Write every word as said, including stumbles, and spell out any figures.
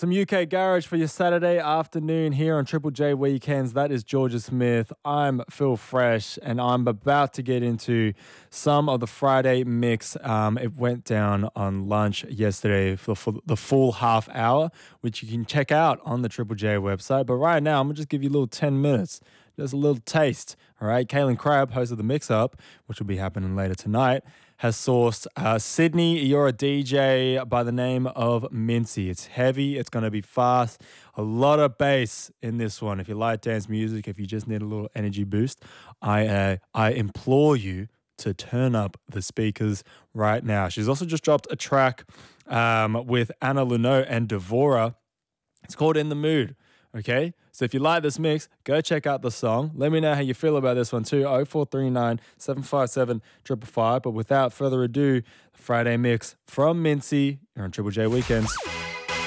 Some U K garage for your Saturday afternoon here on Triple J Weekends. That is Georgia Smith. I'm Phil Fresh, and I'm about to get into some of the Friday mix. Um, it went down on lunch yesterday for, for the full half hour, which you can check out on the Triple J website. But right now, I'm going to just give you a little ten minutes, just a little taste. All right, Kaylin Crabb, host of the Mix Up, which will be happening later tonight, has sourced uh, Sydney, you're a D J by the name of Mincy. It's heavy, it's going to be fast, a lot of bass in this one. If you like dance music, if you just need a little energy boost, I uh, I implore you to turn up the speakers right now. She's also just dropped a track um, with Anna Luneau and Devora. It's called In the Mood. Okay, so if you like this mix, go check out the song. Let me know how you feel about this one too. oh four three nine, seven five seven, five five five. But without further ado, the Friday mix from Mincy here on Triple J Weekends.